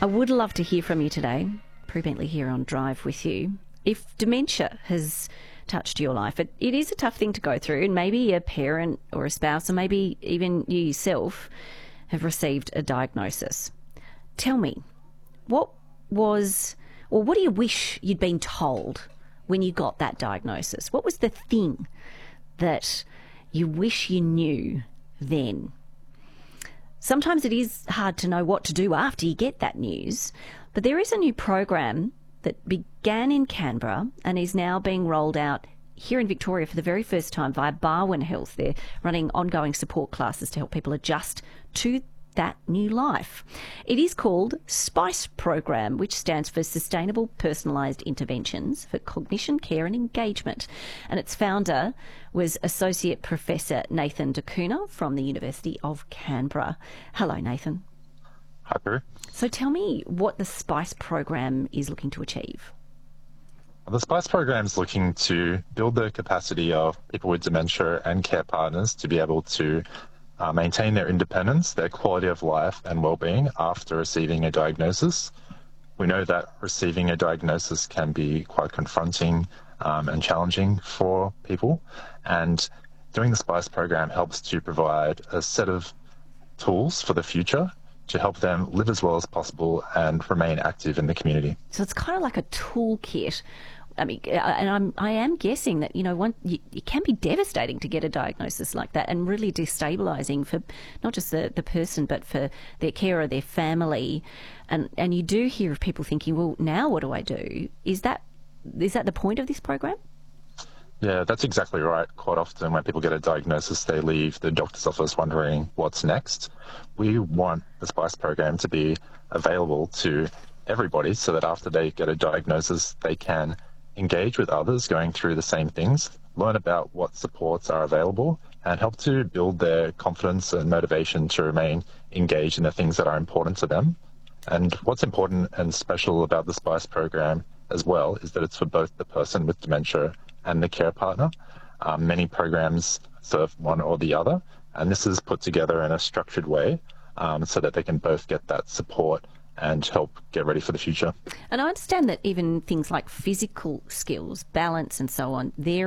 I would love to hear from you today. Prue Bentley here on Drive with you. If dementia has touched your life, it is a tough thing to go through, and maybe a parent or a spouse, or maybe even you yourself, have received a diagnosis. Tell me, what do you wish you'd been told when you got that diagnosis? What was the thing that you wish you knew then? Sometimes it is hard to know what to do after you get that news, but there is a new program that began in Canberra and is now being rolled out here in Victoria for the very first time via Barwon Health. They're running ongoing support classes to help people adjust to that new life. It is called SPICE Program, which stands for Sustainable Personalised Interventions for Cognition, Care and Engagement. And its founder was Associate Professor Nathan D'Cunha from the University of Canberra. Hello, Nathan. Hi, Prue. So tell me what the SPICE Program is looking to achieve. The SPICE program is looking to build the capacity of people with dementia and care partners to be able to maintain their independence, their quality of life and well-being after receiving a diagnosis. We know that receiving a diagnosis can be quite confronting and challenging for people, and doing the SPICE program helps to provide a set of tools for the future to help them live as well as possible and remain active in the community. So it's kind of like a toolkit. I mean, and I am guessing that, it can be devastating to get a diagnosis like that, and really destabilising for not just the person, but for their carer, their family. And you do hear of people thinking, well, now what do I do? Is that the point of this program? Yeah, that's exactly right. Quite often when people get a diagnosis, they leave the doctor's office wondering what's next. We want the SPICE program to be available to everybody so that after they get a diagnosis, they can engage with others going through the same things, learn about what supports are available, and help to build their confidence and motivation to remain engaged in the things that are important to them. And what's important and special about the SPICE program as well is that it's for both the person with dementia and the care partner. Many programs serve one or the other, and this is put together in a structured way so that they can both get that support and help get ready for the future. And I understand that even things like physical skills, balance and so on, they're